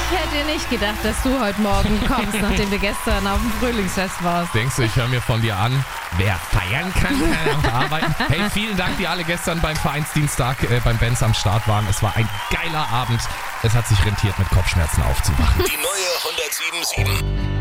hätte nicht gedacht, dass du heute Morgen kommst, nachdem du gestern auf dem Frühlingsfest warst. Denkst du, ich höre mir von dir an, wer feiern kann auch arbeiten. Hey, vielen Dank, die alle gestern beim Vereinsdienstag beim Benz am Start waren. Es war ein geiler Abend. Es hat sich rentiert, mit Kopfschmerzen aufzuwachen. Die neue 107.7.